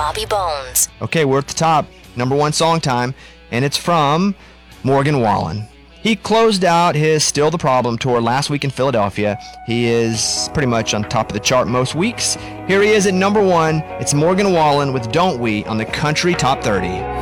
Bobby Bones. Okay, we're at the top. Number one song time, and it's from Morgan Wallen. He closed out his Still the Problem tour last week in Philadelphia. He is pretty much on top of the chart most weeks. Here he is at number one. It's Morgan Wallen with Don't We on the Country Top 30.